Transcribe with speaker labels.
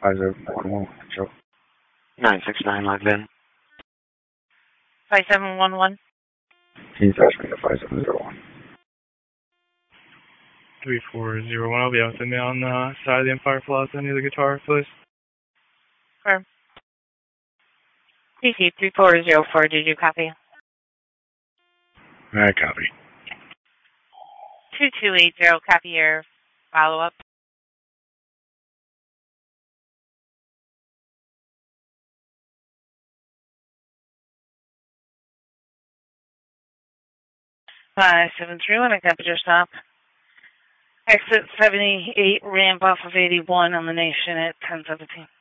Speaker 1: 5711, Joe.
Speaker 2: 969 logged in.
Speaker 3: 5711.
Speaker 1: He's asking the 5701.
Speaker 4: 3401, I'll be out with the mail on the side of the Empire Plaza near the guitar, please.
Speaker 3: Firm. PC 3404, did you copy?
Speaker 1: I copy.
Speaker 3: 2280, copy your follow-up. Five 731, I copy your stop. Exit 78, ramp off of 81 on the Nation at 1017.